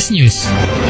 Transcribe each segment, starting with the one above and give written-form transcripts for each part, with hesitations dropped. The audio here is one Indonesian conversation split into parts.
Flash News.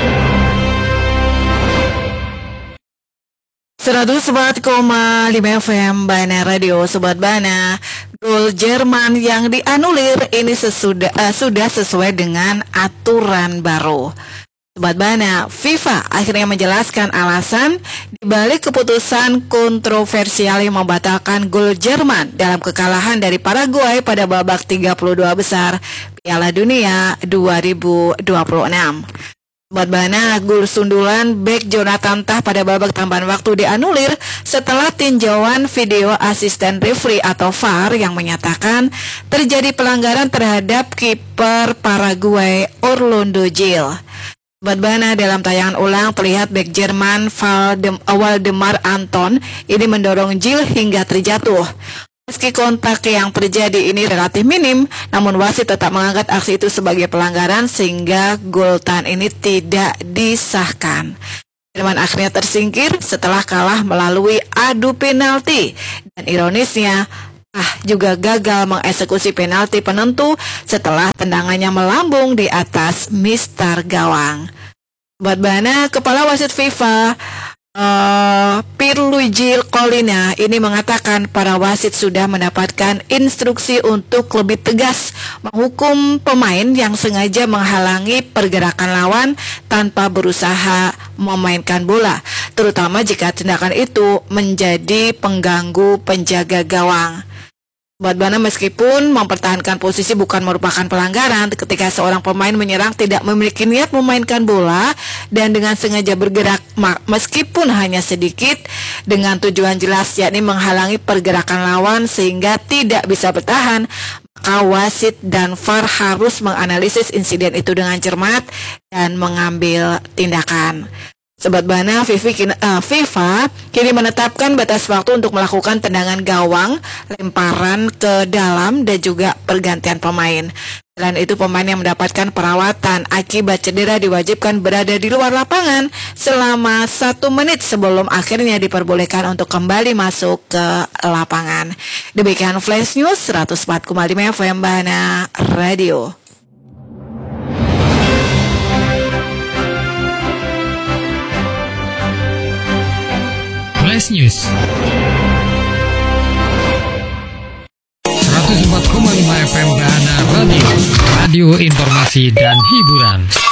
104,5 FM Bana Radio. Sobat Bana, gol Jerman yang dianulir ini sudah sesuai dengan aturan baru. Sobat Bana, FIFA akhirnya menjelaskan alasan dibalik keputusan kontroversial yang membatalkan gol Jerman dalam kekalahan dari Paraguay pada babak 32 besar Piala Dunia 2026. Sobat Bana, gol sundulan bek Jonathan Tah pada babak tambahan waktu dianulir setelah tinjauan video asisten referee atau VAR yang menyatakan terjadi pelanggaran terhadap kiper Paraguay Orlando Gil. Sobat Bana, dalam tayangan ulang terlihat bek Jerman Waldemar Anton ini mendorong Gil hingga terjatuh. Meski kontak yang terjadi ini relatif minim, namun wasit tetap mengangkat aksi itu sebagai pelanggaran sehingga gol Tan ini tidak disahkan. Jerman akhirnya tersingkir setelah kalah melalui adu penalti. Dan ironisnya, juga gagal mengeksekusi penalti penentu setelah tendangannya melambung di atas mistar gawang. Sobat Bana, Kepala Wasit FIFA Pierluigi Collina ini mengatakan para wasit sudah mendapatkan instruksi untuk lebih tegas menghukum pemain yang sengaja menghalangi pergerakan lawan tanpa berusaha memainkan bola, terutama jika tindakan itu menjadi pengganggu penjaga gawang. Sobat Bana, meskipun mempertahankan posisi bukan merupakan pelanggaran ketika seorang pemain menyerang tidak memiliki niat memainkan bola dan dengan sengaja bergerak meskipun hanya sedikit dengan tujuan jelas yakni menghalangi pergerakan lawan sehingga tidak bisa bertahan, maka wasit dan VAR harus menganalisis insiden itu dengan cermat dan mengambil tindakan. Sobat Bana, FIFA kini menetapkan batas waktu untuk melakukan tendangan gawang, lemparan ke dalam, dan juga pergantian pemain. Selain itu, pemain yang mendapatkan perawatan akibat cedera diwajibkan berada di luar lapangan selama 1 menit sebelum akhirnya diperbolehkan untuk kembali masuk ke lapangan. Demikian Flash News 104,5 FM Bana Radio. Flash News 104,5 FM Bana Radio, radio informasi dan hiburan.